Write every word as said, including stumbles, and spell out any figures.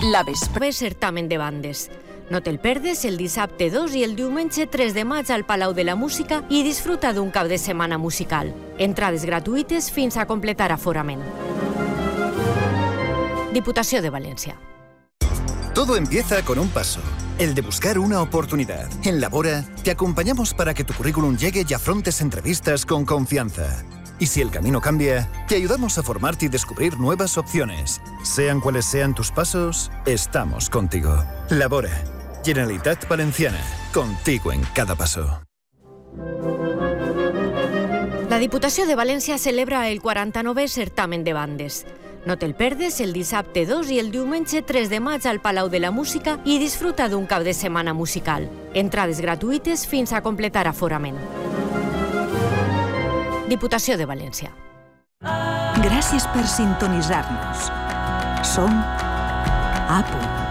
La vesprada. Certamen de bandes. No te'l perdes el dissabte dos i el diumenge tres de maig al Palau de la Música i disfruta d'un cap de setmana musical. Entrades gratuïtes fins a completar aforament. Diputació de València. Todo empieza con un paso, el de buscar una oportunidad. En Labora te acompañamos para que tu currículum llegue y afrontes entrevistas con confianza. Y si el camino cambia, te ayudamos a formarte y descubrir nuevas opciones. Sean cuales sean tus pasos, estamos contigo. Labora, Generalitat Valenciana, contigo en cada paso. La Diputació de València celebra el quaranta-novè certamen de bandes. No te'l perdes el dissabte dos i el diumenge tres de maig al Palau de la Música i disfruta d'un cap de setmana musical. Entrades gratuïtes fins a completar aforament. Diputació de València. Gràcies per sintonitzar-nos. Som a punt.